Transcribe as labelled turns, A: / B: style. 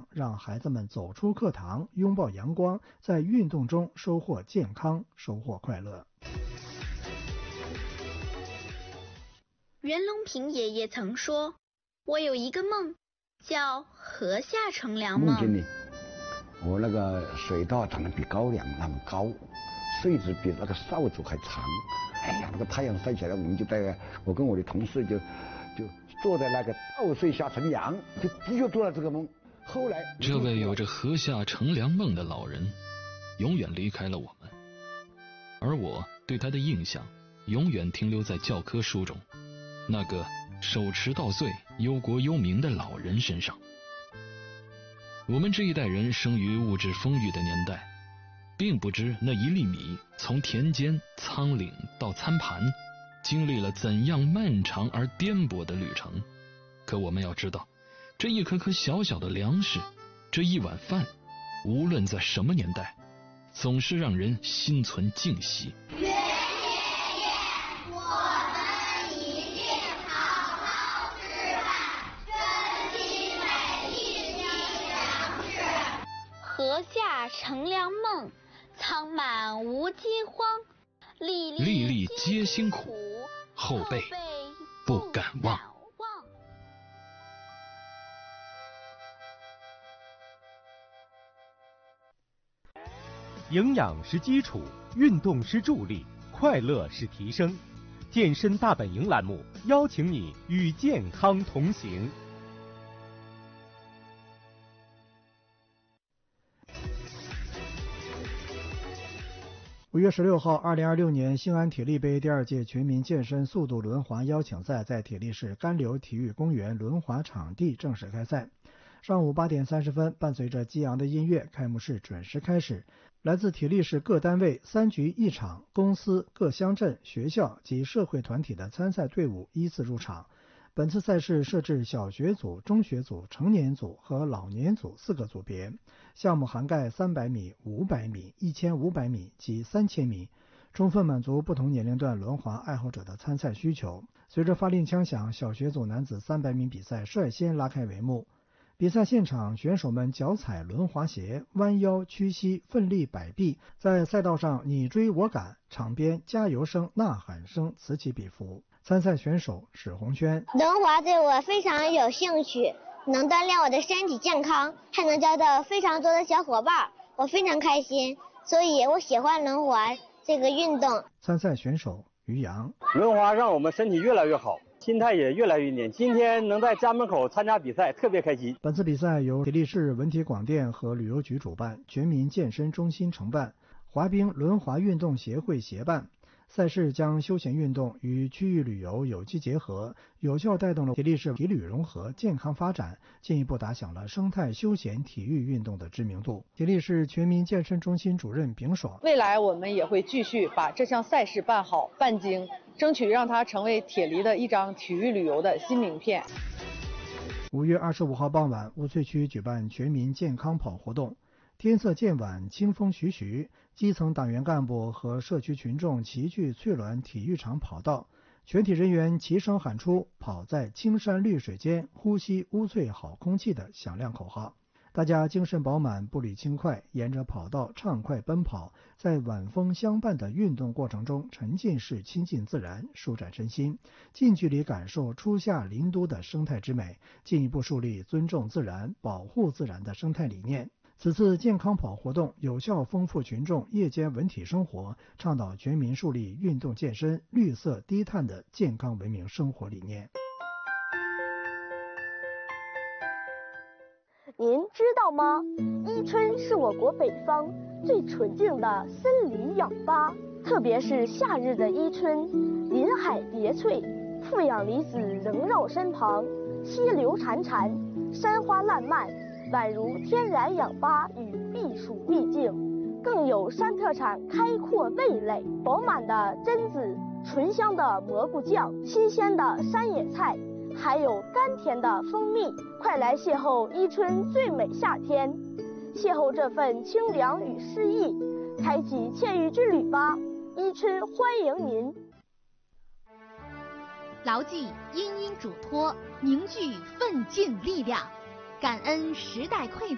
A: 让孩子们走出课堂，拥抱阳光，在运动中收获健康，收获快乐。
B: 袁隆平爷爷曾说，我有一个梦，叫河下乘凉梦。
C: 梦见呢，我那个水稻长得比高粱那么高，穗子比那个扫帚还长。哎呀，那个太阳晒起来，我跟我的同事就坐在那个稻穗下乘凉，就做了这个梦。后来，
D: 这位有着河下乘凉梦的老人，永远离开了我们，而我对他的印象，永远停留在教科书中，那个手持稻穗、忧国忧民的老人身上。我们这一代人生于物质丰裕的年代，并不知那一粒米从田间、仓廪到餐盘，经历了怎样漫长而颠簸的旅程。可我们要知道，这一颗颗小小的粮食，这一碗饭，无论在什么年代，总是让人心存敬惜。
E: 袁爷爷，我们一定好好吃饭，珍惜每一粒粮食。
B: 河下乘凉梦，仓满无饥荒，粒
D: 粒皆辛苦，后辈不敢忘。
F: 营养是基础，运动是助力，快乐是提升。健身大本营栏目邀请你与健康同行。
A: 5月16号，2026年兴安体力杯第2届全民健身速度轮滑邀请赛在铁力市甘流体育公园轮滑场地正式开赛。上午8点30分，伴随着激昂的音乐，开幕式准时开始。来自铁力市各单位、3局1场、公司、各乡镇、学校及社会团体的参赛队伍依次入场。本次赛事设置小学组、中学组、成年组和老年组4个组别，项目涵盖300米、500米、1500米及3000米，充分满足不同年龄段轮滑爱好者的参赛需求。随着发令枪响，小学组男子300米比赛率先拉开帷幕。比赛现场，选手们脚踩轮滑鞋，弯腰屈膝，奋力摆臂，在赛道上你追我赶，场边加油声、呐喊声此起彼伏。参赛选手史红轩：
G: 轮滑对我非常有兴趣，能锻炼我的身体健康，还能交到非常多的小伙伴，我非常开心，所以我喜欢轮滑这个运动。
A: 参赛选手于洋：
H: 轮滑让我们身体越来越好，心态也越来越年轻。今天能在家门口参加比赛，特别开心。
A: 本次比赛由铁力市文体广电和旅游局主办，全民健身中心承办，滑冰轮滑运动协会协办。赛事将休闲运动与区域旅游有机结合，有效带动了铁力市体旅融合、健康发展，进一步打响了生态休闲体育运动的知名度。铁力市全民健身中心主任丙爽：
I: 未来我们也会继续把这项赛事办好办精，争取让它成为铁力的一张体育旅游的新名片。
A: 5月25号傍晚，乌翠区举办全民健康跑活动。天色渐晚，清风徐徐，基层党员干部和社区群众齐聚翠峦体育场跑道，全体人员齐声喊出“跑在青山绿水间，呼吸乌翠好空气”的响亮口号。大家精神饱满，步履轻快，沿着跑道畅快奔跑，在晚风相伴的运动过程中沉浸式亲近自然，舒展身心，近距离感受初夏林都的生态之美，进一步树立尊重自然、保护自然的生态理念。此次健康跑活动有效丰富群众夜间文体生活，倡导全民树立运动健身、绿色低碳的健康文明生活理念。
J: 您知道吗？伊春是我国北方最纯净的森林氧吧，特别是夏日的伊春，林海叠翠，负氧离子萦绕身旁，溪流潺潺，山花烂漫，宛如天然氧吧与避暑秘境，更有山特产开阔味蕾，饱满的榛子，醇香的蘑菇酱，新鲜的山野菜，还有甘甜的蜂蜜。快来邂逅伊春最美夏天，邂逅这份清凉与诗意，开启惬意之旅吧！伊春欢迎您。
K: 牢记殷殷嘱托，凝聚奋进力量，感恩时代馈赠。